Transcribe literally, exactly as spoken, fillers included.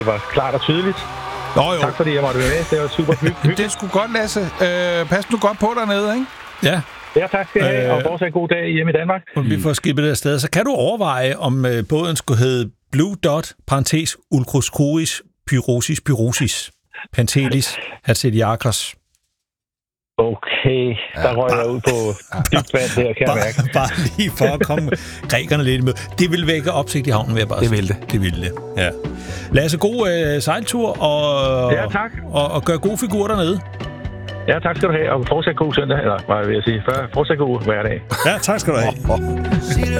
Det var klart og tydeligt. Nå, jo. Tak fordi jeg måtte være med. Det var super hyggeligt. Det er sgu godt, Lasse. Øh, pas nu godt på dernede, ikke? Ja. Ja, tak skal I have, Øh, og fortsat god dag hjemme i Danmark. Og vi får skibet det afsted. Så kan du overveje, om øh, båden skulle hedde Blue Dot, parentes, Ulcroscoris, Pyrosis, Pyrosis, Pantelis, Hatzeliakos. Okay, der ja, røg jeg ud på dybt vand der, kan jeg mærke. Bare, bare lige for at komme grækerne lidt i møde. Det vil vække opsigt i havnen, vil jeg bare Det sige. vil det. Det vil det, ja. Lasse, god øh, sejltur, og, Ja, tak. og, og gør god figur dernede. Ja, tak skal du have, og fortsat god søndag, eller hvad vil jeg sige, fortsat god hverdag. Ja, tak skal du have.